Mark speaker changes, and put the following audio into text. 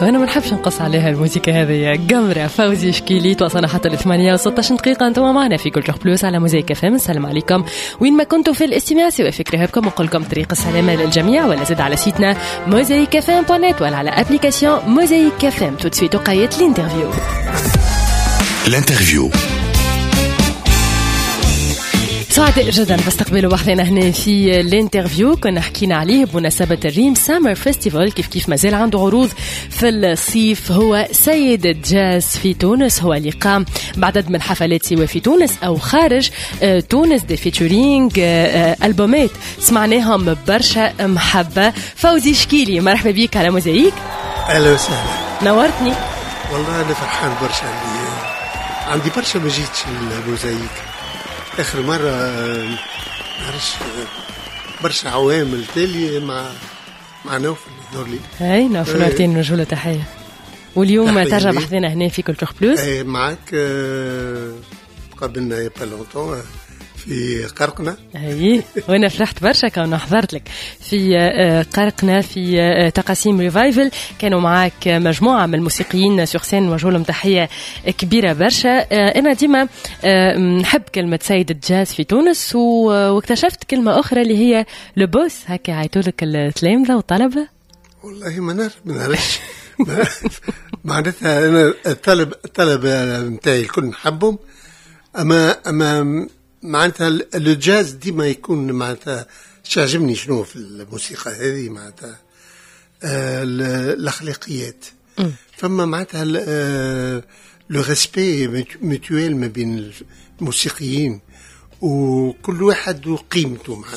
Speaker 1: وانا ما نحبش نقص عليها الموسيقى هذه. قمرة فوزي شكيلي توصلنا حتى 8:16 دقيقة. انتم معنا في كل بلوس على موزايك اف ام. السلام عليكم وين ما كنتوا في الاستماع، سواء فكرة هبكم ونقول لكم طريق السلامة للجميع، ولا زد على سيتنا mosaicfm.net ولا على ابليكاسيون موزايك اف ام. tout de suite وقاية الانترفيو. سعداء جدا بستقبلوا بحثنا هنا في الانترفيو. كنا حكينا عليه بمناسبة الريم سامر فيستيفال، كيف مازال عنده عروض في الصيف. هو سيد الجاز في تونس، هو اللي قام بعدد من حفلات سواء في تونس أو خارج تونس، دي فيتشورينج ألبومات سمعناهم برشا محبة. فوزي شكيلي، مرحبا بيك على موزايك.
Speaker 2: أهلا وسهلا،
Speaker 1: نورتني.
Speaker 2: والله أنا فرحان برشا، عندي برشا ما جيتش الموزايك. آخر مرة معرفش برشا عوامل تالي مع نوفل دورلي.
Speaker 1: هاي نوفل نورتين رجولة تحية. واليوم ترجع بحثنا هنا في كل بلوس.
Speaker 2: معك قابلنا يبقى لونتون في قرقنة.
Speaker 1: هاي وانا فرحت برشا كون حضرت لك في قرقنة في تقاسيم ريفايفل. كانوا معاك مجموعة من الموسيقيين سور سين، نوجه لهم تحية كبيرة برشا. انا ديما نحب كلمة سيد الجاز في تونس، واكتشفت كلمة أخرى اللي هي لبوس. هكا عيطولك التلامذة والطلبة؟
Speaker 2: والله ما نعرفش معناتها أنا الطلبة متاعي الكل نحبهم، أما معناتها الجاز ديما يكون معناتها شعجبني شنو في الموسيقى هذه، معناتها الأخلاقيات. فما معناتها لو ريسبي ميتويل ما بين الموسيقيين، وكل واحد وقيمته.